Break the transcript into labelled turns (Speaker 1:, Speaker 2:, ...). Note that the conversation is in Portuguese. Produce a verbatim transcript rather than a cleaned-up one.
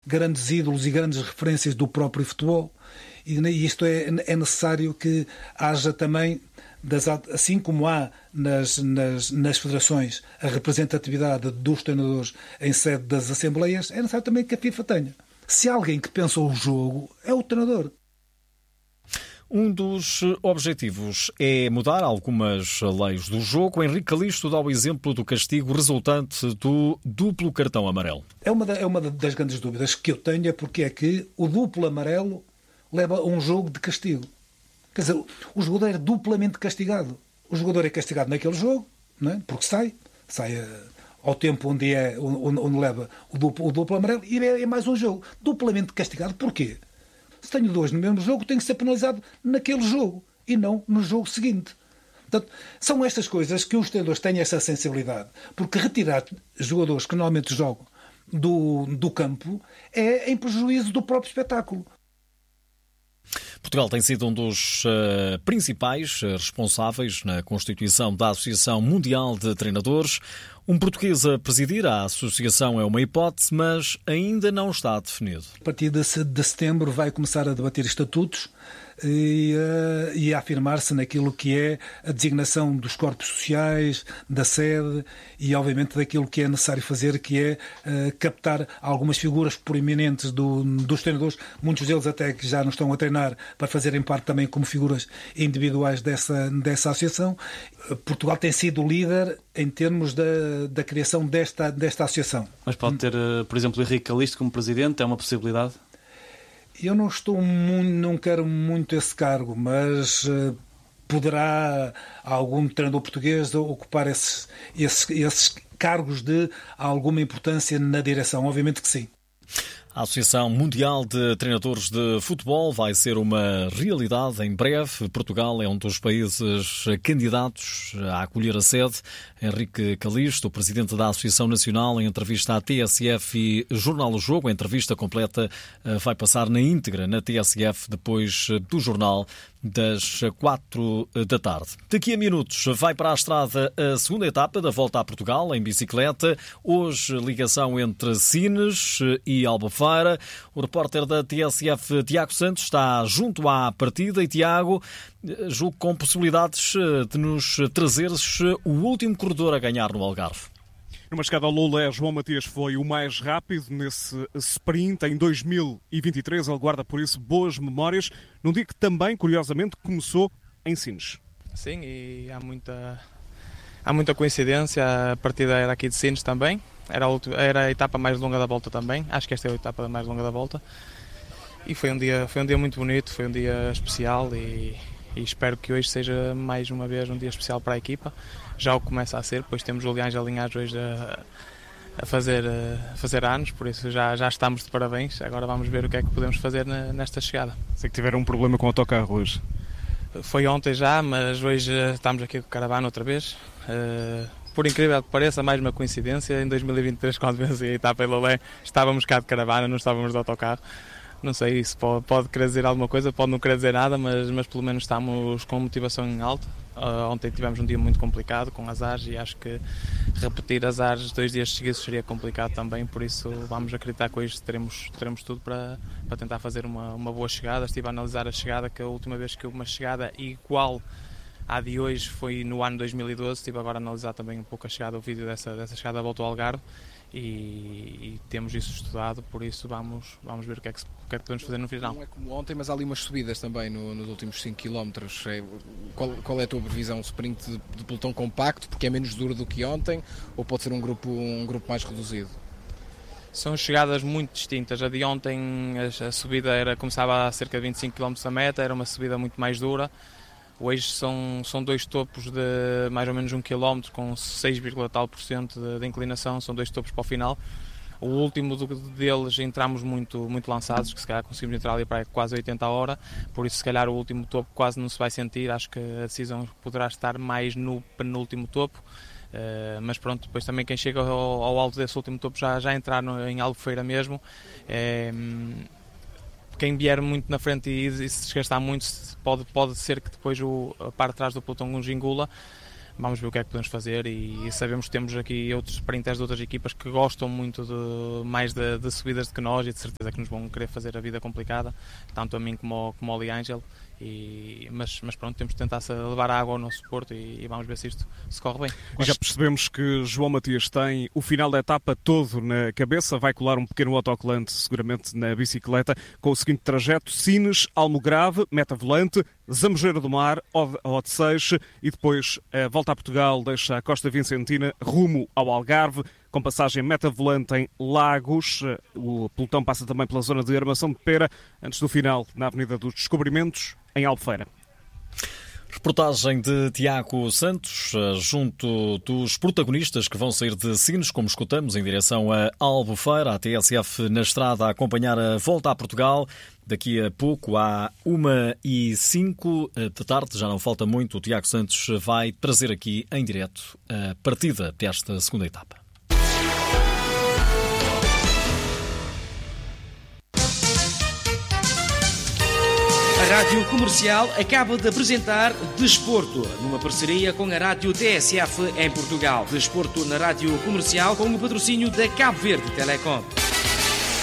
Speaker 1: grandes ídolos e grandes referências do próprio futebol. E isto é, é necessário que haja também, das, assim como há nas, nas, nas federações a representatividade dos treinadores em sede das assembleias, é necessário também que a FIFA tenha. Se há alguém que pensa o jogo, é o treinador.
Speaker 2: Um dos objetivos é mudar algumas leis do jogo. Henrique Calixto dá o exemplo do castigo resultante do duplo cartão amarelo.
Speaker 1: É uma, é uma das grandes dúvidas que eu tenho, é porque é que o duplo amarelo leva a um jogo de castigo. Quer dizer, o jogador é duplamente castigado. O jogador é castigado naquele jogo, não é? Porque sai, sai ao tempo onde, é, onde, onde leva o duplo, o duplo amarelo, e é, é mais um jogo. Duplamente castigado, porquê? Se tenho dois no mesmo jogo, tenho que ser penalizado naquele jogo e não no jogo seguinte. Portanto, são estas coisas que os treinadores têm essa sensibilidade, porque retirar jogadores que normalmente jogam do, do campo é em prejuízo do próprio espetáculo.
Speaker 2: Portugal tem sido um dos uh, principais responsáveis na constituição da Associação Mundial de Treinadores. Um português a presidir a associação é uma hipótese, mas ainda não está definido.
Speaker 1: A partir de setembro vai começar a debater estatutos e, uh, e a afirmar-se naquilo que é a designação dos corpos sociais, da sede e, obviamente, daquilo que é necessário fazer, que é uh, captar algumas figuras proeminentes do, dos treinadores, muitos deles até que já não estão a treinar, para fazerem parte também como figuras individuais dessa, dessa associação. Portugal tem sido líder em termos da, da criação desta, desta associação.
Speaker 3: Mas pode ter, por exemplo, Henrique Calixto como presidente, é uma possibilidade?
Speaker 1: Eu não estou muito, não quero muito esse cargo, mas uh, poderá algum treinador português ocupar esses, esses, esses cargos de alguma importância na direção? Obviamente que sim.
Speaker 2: A Associação Mundial de Treinadores de Futebol vai ser uma realidade em breve. Portugal é um dos países candidatos a acolher a sede. Henrique Calixto, o presidente da Associação Nacional, em entrevista à T S F e Jornal O Jogo. A entrevista completa vai passar na íntegra na T S F depois do jornal das quatro da tarde. Daqui a minutos vai para a estrada a segunda etapa da Volta a Portugal em bicicleta. Hoje ligação entre Sines e Albufeira. O repórter da T S F, Tiago Santos, está junto à partida. E Tiago, julgo com possibilidades de nos trazeres o último corredor a ganhar no Algarve.
Speaker 4: Numa chegada ao Loulé, João Matias foi o mais rápido nesse sprint em dois mil e vinte e três. Ele guarda, por isso, boas memórias, num dia que também, curiosamente, começou em Sines.
Speaker 5: Sim, e há muita, há muita coincidência. A partida era aqui de Sines também. Era a, última, era a etapa mais longa da volta também. Acho que esta é a etapa mais longa da volta. E foi um dia, foi um dia muito bonito, foi um dia especial e, e espero que hoje seja mais uma vez um dia especial para a equipa. Já o começa a ser, pois temos o Julián Alinhares hoje a, a, fazer, a fazer anos, por isso já, já estamos de parabéns. Agora vamos ver o que é que podemos fazer na, nesta chegada.
Speaker 4: Sei que tiveram um problema com o autocarro hoje.
Speaker 5: Foi ontem já, mas hoje estamos aqui com o caravana outra vez. Uh, por incrível que pareça, mais uma coincidência, em dois mil e vinte e três, quando venci a etapa em Loulé, estávamos cá de caravana, não estávamos de autocarro. Não sei, isso pode, pode querer dizer alguma coisa, pode não querer dizer nada, mas, mas pelo menos estamos com motivação em alta. Uh, ontem tivemos um dia muito complicado, com azares, e acho que repetir azares dois dias seguidos seria complicado também, por isso vamos acreditar que hoje teremos, teremos tudo para, para tentar fazer uma, uma boa chegada. Estive a analisar a chegada, que a última vez que houve uma chegada igual à de hoje foi no ano dois mil e doze. Estive agora a analisar também um pouco a chegada, o vídeo dessa, dessa chegada à volta ao Algarve. E, e temos isso estudado, por isso vamos, vamos ver o que, é que, o que é que podemos fazer no final.
Speaker 6: Não é como ontem, mas há ali umas subidas também no, nos últimos cinco quilómetros. Qual, qual é a tua previsão? Um sprint de, de pelotão compacto, porque é menos duro do que ontem, ou pode ser um grupo, um grupo mais reduzido?
Speaker 5: São chegadas muito distintas. A de ontem, a, a subida era, começava a cerca de vinte e cinco quilómetros da meta, era uma subida muito mais dura. Hoje são, são dois topos de mais ou menos um quilómetro, com seis, tal por cento de, de inclinação, são dois topos para o final. O último do, deles entramos muito, muito lançados, que se calhar conseguimos entrar ali para quase oitenta a hora, por isso se calhar o último topo quase não se vai sentir. Acho que a decisão poderá estar mais no penúltimo topo, uh, mas pronto, depois também quem chega ao, ao alto desse último topo já, já entrar no, em Albufeira mesmo. É, quem vier muito na frente e, e se desgastar muito, pode, pode ser que depois o, a parte de trás do pelotão nos engula, vamos ver o que é que podemos fazer e, e sabemos que temos aqui outros sprinters de outras equipas que gostam muito de, mais de, de subidas do que nós e de certeza que nos vão querer fazer a vida complicada, tanto a mim como ao, como ao Liangel. E, mas, mas pronto, temos de tentar levar água ao nosso Porto e, e vamos ver se isto se corre bem.
Speaker 4: E já percebemos que João Matias tem o final da etapa todo na cabeça, vai colar um pequeno autocolante seguramente na bicicleta com o seguinte trajeto: Sines, Almograve, Meta Volante, Zambujeira do Mar, Odeceixe e depois a volta a Portugal deixa a Costa Vicentina rumo ao Algarve, com passagem Meta Volante em Lagos. O pelotão passa também pela zona de Armação de Pera, antes do final na Avenida dos Descobrimentos, em Albufeira.
Speaker 2: Reportagem de Tiago Santos, junto dos protagonistas que vão sair de Sines, como escutamos, em direção a Albufeira, a T S F na estrada a acompanhar a volta a Portugal. Daqui a pouco, à uma e cinco da tarde, já não falta muito, o Tiago Santos vai trazer aqui em direto a partida desta segunda etapa.
Speaker 7: A Rádio Comercial acaba de apresentar Desporto, numa parceria com a Rádio T S F em Portugal. Desporto na Rádio Comercial com o patrocínio da Cabo Verde Telecom.